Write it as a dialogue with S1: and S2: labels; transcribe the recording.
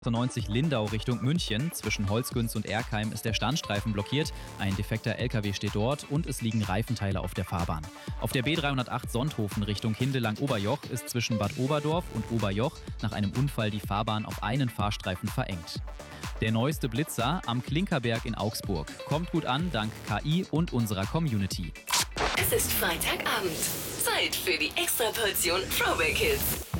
S1: 90 Lindau Richtung München. Zwischen Holzgünz und Erkheim ist der Standstreifen blockiert. Ein defekter LKW steht dort und es liegen Reifenteile auf der Fahrbahn. Auf der B308 Sonthofen Richtung Hindelang-Oberjoch ist zwischen Bad Oberdorf und Oberjoch nach einem Unfall die Fahrbahn auf einen Fahrstreifen verengt. Der neueste Blitzer am Klinkerberg in Augsburg. Kommt gut an, dank KI und unserer Community.
S2: Es ist Freitagabend. Zeit für die Extraportion Throwback Hits.